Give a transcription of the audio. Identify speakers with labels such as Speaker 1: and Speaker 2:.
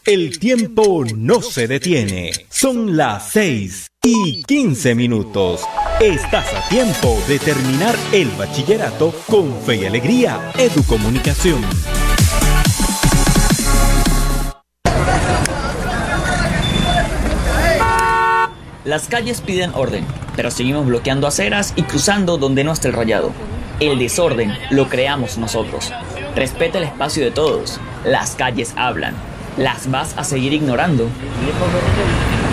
Speaker 1: El tiempo no se detiene. Son las 6:15. Estás a tiempo de terminar el bachillerato con fe y alegría. Educomunicación.
Speaker 2: Las calles piden orden, pero seguimos bloqueando aceras y cruzando donde no está el rayado. El desorden lo creamos nosotros. Respeta el espacio de todos. Las calles hablan. ¿Las vas a seguir ignorando?